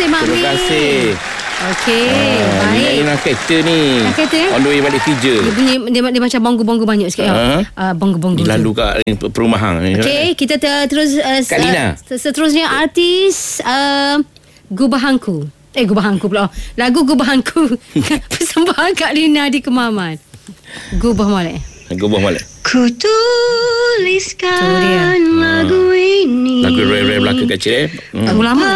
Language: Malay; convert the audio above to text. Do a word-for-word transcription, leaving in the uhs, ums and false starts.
Mak Terima Min. kasih. Okey, Ah, baik. Ini nak kereta ni. Nak kereta, eh? On the way balik kerja. Dia bunyi dia, dia macam bonggu-bonggu banyak sikit. Ah. Uh, bonggu-bonggu. tu. Lalu kat eh, perumahan ni. Okey, kita ter, terus uh, Kak Lina. uh, seterusnya artis uh, Gubahangku. Eh Gubahangku pula. Lagu Gubahangku. Persembahan Kak Lina di Kemaman. Gubah Molek. Gubah Molek. Ku tuliskan lagu ini. Lagu rap-rap belaka kecil eh. Hmm. Lagu lama.